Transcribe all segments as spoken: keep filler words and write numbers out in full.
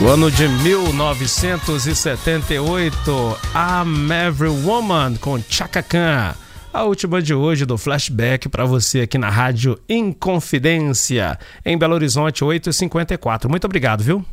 O ano de mil novecentos e setenta e oito, I'm Every Woman com Chaka Khan. A última de hoje do Flashback para você aqui na Rádio Inconfidência, em Belo Horizonte, oito e cinquenta e quatro. Muito obrigado, viu?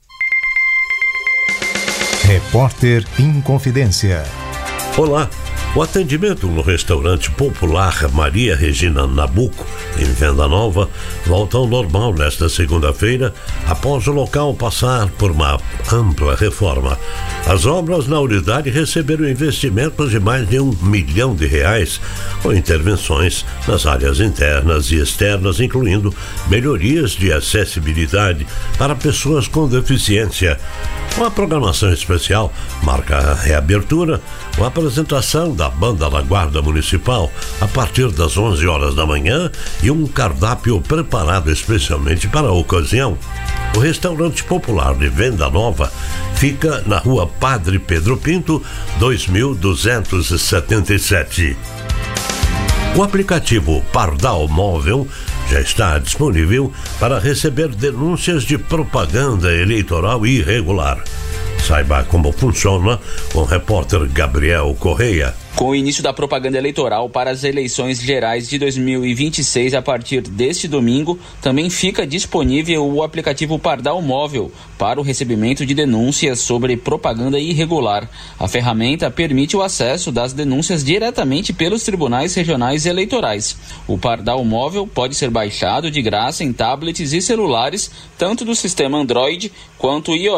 Repórter Inconfidência. Olá. O atendimento no restaurante popular Maria Regina Nabuco, em Venda Nova, volta ao normal nesta segunda-feira, após o local passar por uma ampla reforma. As obras na unidade receberam investimentos de mais de um milhão de reais, com intervenções nas áreas internas e externas, incluindo melhorias de acessibilidade para pessoas com deficiência. Uma programação especial marca a reabertura, com a apresentação da Banda da Guarda Municipal a partir das onze horas da manhã e um cardápio preparado especialmente para a ocasião. O restaurante popular de Venda Nova fica na rua Padre Pedro Pinto, dois mil duzentos e setenta e sete. O aplicativo Pardal Móvel já está disponível para receber denúncias de propaganda eleitoral irregular. Saiba como funciona com o repórter Gabriel Correia. Com o início da propaganda eleitoral para as eleições gerais de dois mil e vinte e seis, a partir deste domingo, também fica disponível o aplicativo Pardal Móvel para o recebimento de denúncias sobre propaganda irregular. A ferramenta permite o acesso das denúncias diretamente pelos tribunais regionais eleitorais. O Pardal Móvel pode ser baixado de graça em tablets e celulares, tanto do sistema Android quanto iOS.